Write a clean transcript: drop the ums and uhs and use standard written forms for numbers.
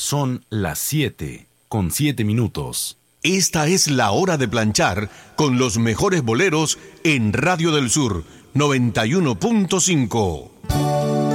Son las 7:07. Esta es la hora de planchar con los mejores boleros en Radio del Sur 91.5.